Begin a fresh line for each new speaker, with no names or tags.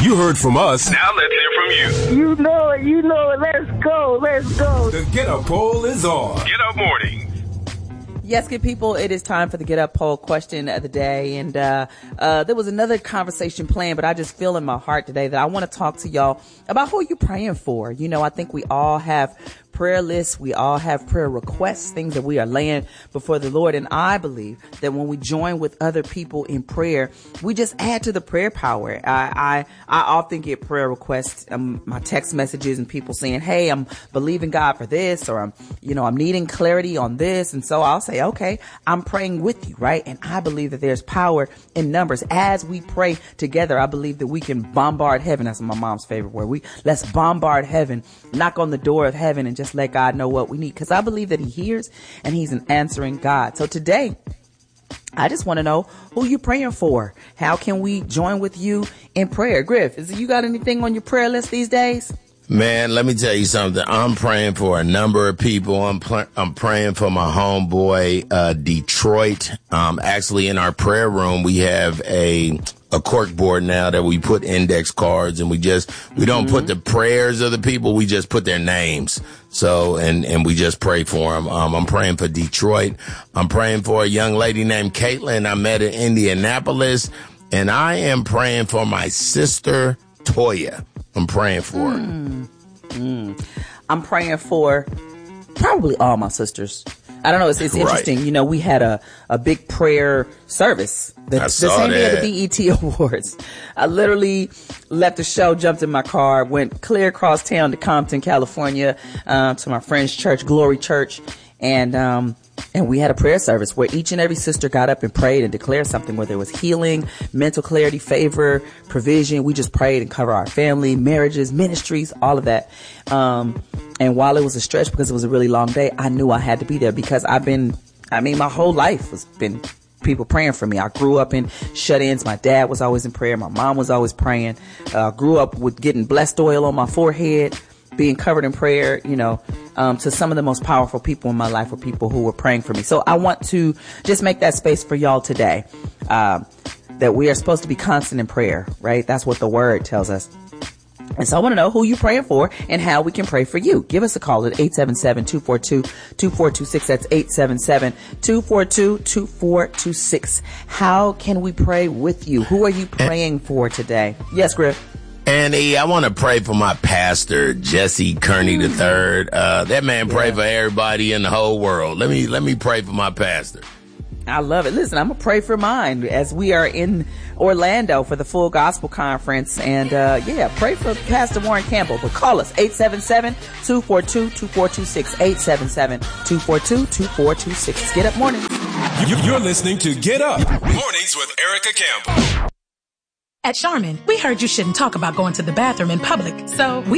You heard from us.
Now let's hear from you.
You know it. Let's go.
The Get Up Poll is on.
Get Up Morning.
Yes, good people, it is time for the Get Up Poll question of the day. And there was another conversation planned, but I just feel in my heart today that I want to talk to y'all about who you're praying for. You know, I think we all have prayer lists. We all have prayer requests, things that we are laying before the Lord. And I believe that when we join with other people in prayer, we just add to the prayer power. I often get prayer requests, my text messages, and people saying, hey, I'm believing God for this, or I'm needing clarity on this. And so I'll say, okay, I'm praying with you, right? And I believe that there's power in numbers. As we pray together, I believe that we can bombard heaven. That's my mom's favorite word. Let's bombard heaven, knock on the door of heaven, and just let God know what we need. Because I believe that he hears and he's an answering God. So today, I just want to know who you're praying for. How can we join with you in prayer? Griff, you got anything on your prayer list these days?
Man, let me tell you something. I'm praying for a number of people. I'm praying for my homeboy, Detroit. Actually, in our prayer room, we have a cork board now that we put index cards, and we don't put the prayers of the people. We just put their names. So, and we just pray for them. I'm praying for Detroit. I'm praying for a young lady named Caitlin I met in Indianapolis, and I am praying for my sister, Toya. I'm praying for her.
I'm praying for probably all my sisters. I don't know. It's interesting.
Right.
You know, we had a big prayer service. The same day of the BET Awards. I literally left the show, jumped in my car, went clear across town to Compton, California, to my friend's church, Glory Church. And we had a prayer service where each and every sister got up and prayed and declared something, whether it was healing, mental clarity, favor, provision. We just prayed and covered our family, marriages, ministries, all of that. And while it was a stretch because it was a really long day, I knew I had to be there because my whole life has been people praying for me. I grew up in shut-ins. My dad was always in prayer. My mom was always praying. Grew up with getting blessed oil on my forehead, being covered in prayer, to some of the most powerful people in my life were people who were praying for me. So I want to just make that space for y'all today, that we are supposed to be constant in prayer, right? That's what the word tells us. And so I want to know who you're praying for and how we can pray for you. Give us a call at 877-242-2426. That's 877-242-2426. How can we pray with you? Who are you praying for today? Yes, Griff.
Annie, I want to pray for my pastor, Jesse Kearney III. That man prayed for everybody in the whole world. Let me pray for my pastor.
I love it. Listen, I'm going to pray for mine as we are in Orlando for the Full Gospel Conference. And, pray for Pastor Warren Campbell. But call us, 877-242-2426, 877-242-2426. Get Up Morning.
You're listening to Get Up Mornings with Erica Campbell.
At Charmin, we heard you shouldn't talk about going to the bathroom in public, so we